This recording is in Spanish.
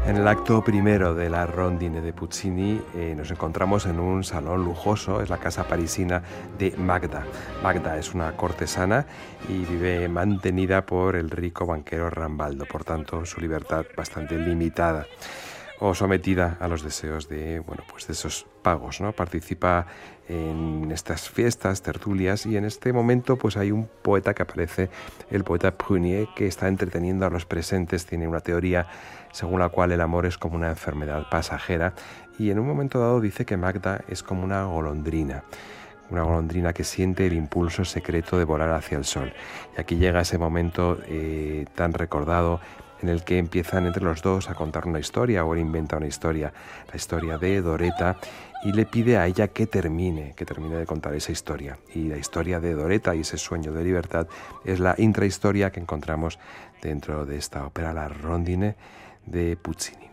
En el acto primero de la Rondine de Puccini nos encontramos en un salón lujoso, es la casa parisina de Magda. Magda es una cortesana y vive mantenida por el rico banquero Rambaldo, por tanto su libertad bastante limitada o sometida a los deseos de, de esos pagos, ¿no? Participa en estas fiestas, tertulias, y en este momento pues hay un poeta que aparece, el poeta Prunier, que está entreteniendo a los presentes. Tiene una teoría según la cual el amor es como una enfermedad pasajera, y en un momento dado dice que Magda es como una golondrina que siente el impulso secreto de volar hacia el sol. Y aquí llega ese momento tan recordado en el que empiezan entre los dos a contar una historia, o él inventa una historia, la historia de Doretta, y le pide a ella que termine de contar esa historia. Y la historia de Doretta y ese sueño de libertad es la intrahistoria que encontramos dentro de esta ópera, la Rondine de Puccini.